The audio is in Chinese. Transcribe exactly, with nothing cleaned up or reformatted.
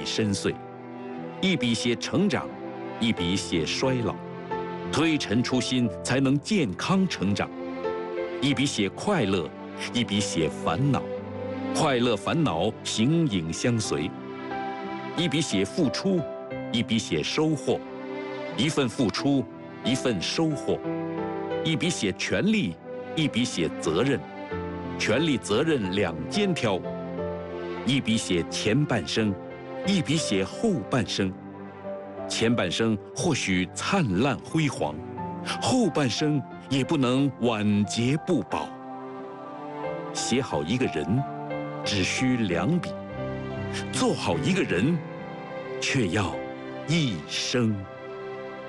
深邃。一笔写成长，一笔写衰老。推陈出新，才能健康成长。一笔写快乐，一笔写烦恼。快乐烦恼形影相随。一笔写付出，一笔写收获。一份付出，一份收获。一笔写权利，一笔写责任。权利责任两肩挑。一笔写前半生，一笔写后半生。前半生或许灿烂辉煌，后半生也不能晚节不保。写好一个人，只需两笔；做好一个人，却要一生。